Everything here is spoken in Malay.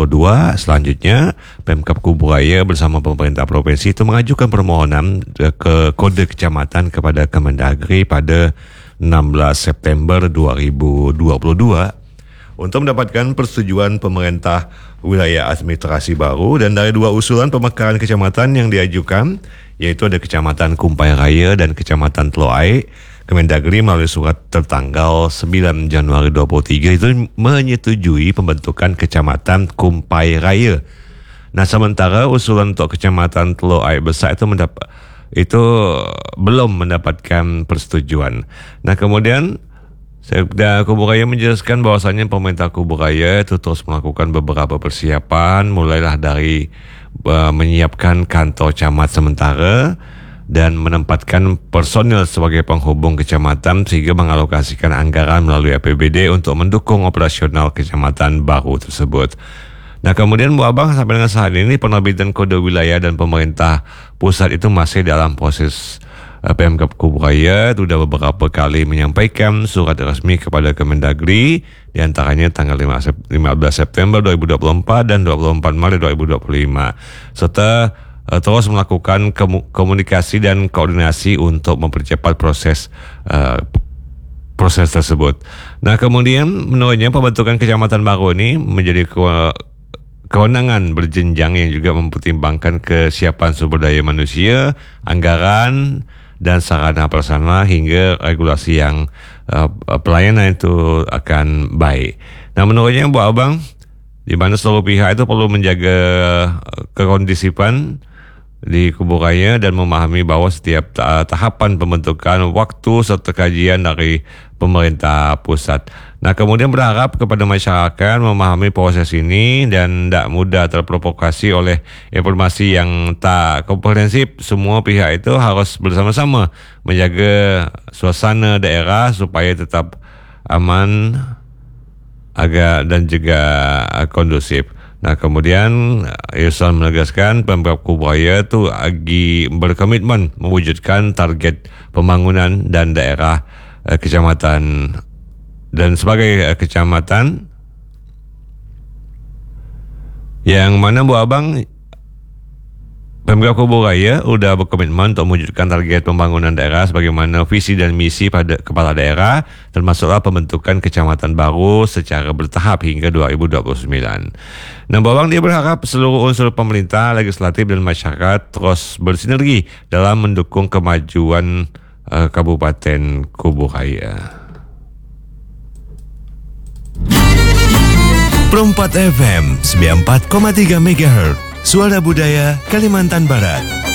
kedua, selanjutnya Pemkab Kubu Raya bersama pemerintah provinsi itu mengajukan permohonan ke kode kecamatan kepada Kemendagri pada 16 September 2022 untuk mendapatkan persetujuan pemerintah wilayah administrasi baru. Dan dari dua usulan pemekaran kecamatan yang diajukan, iaitu ada Kecamatan Kumpai Raya dan Kecamatan Teluk Air, Kemendagri melalui surat tertanggal 9 Januari 2023 itu menyetujui pembentukan Kecamatan Kumpai Raya. Nah, sementara usulan untuk Kecamatan Teluk Air Besar itu belum mendapatkan persetujuan. Nah, kemudian Sekda Kubu Raya menjelaskan bahawasanya pemerintah Kubu Raya itu terus melakukan beberapa persiapan, mulailah dari menyiapkan kantor camat sementara dan menempatkan personil sebagai penghubung kecamatan sehingga mengalokasikan anggaran melalui APBD untuk mendukung operasional kecamatan baru tersebut. Nah, kemudian Bu Abang, sampai dengan saat ini penerbitan kode wilayah dan pemerintah pusat itu masih dalam proses. Pemkab Kubu Raya sudah beberapa kali menyampaikan surat resmi kepada Kemendagri, di antaranya tanggal 15 September 2024 dan 24 Maret 2025, serta terus melakukan komunikasi dan koordinasi untuk mempercepat proses tersebut. Nah, kemudian menurutnya pembentukan kecamatan baru ini menjadi kewenangan berjenjang yang juga mempertimbangkan kesiapan sumber daya manusia, anggaran dan sarana prasarana hingga regulasi yang pelayanan itu akan baik. Nah, menurutnya Bu Abang, di mana seluruh pihak itu perlu menjaga kekondisipan di Kubu Raya dan memahami bahawa setiap tahapan pembentukan waktu serta kajian dari pemerintah pusat. Nah, kemudian berharap kepada masyarakat memahami proses ini dan tidak mudah terprovokasi oleh informasi yang tak komprehensif. Semua pihak itu harus bersama-sama menjaga suasana daerah supaya tetap aman dan juga kondusif. Nah, kemudian Yusof menegaskan Pemkab Kubu Raya itu lagi berkomitmen mewujudkan target pembangunan dan daerah kecamatan dan sebagai kecamatan yang mana Bu Abang, Pemkab Kubu Raya sudah berkomitmen untuk mewujudkan target pembangunan daerah sebagaimana visi dan misi pada kepala daerah, termasuklah pembentukan kecamatan baru secara bertahap hingga 2029. Nah, Bu Abang, dia berharap seluruh unsur pemerintah, legislatif dan masyarakat terus bersinergi dalam mendukung kemajuan Kabupaten Kubu Raya. Pro 4 FM 94,3 MHz Suara Budaya Kalimantan Barat.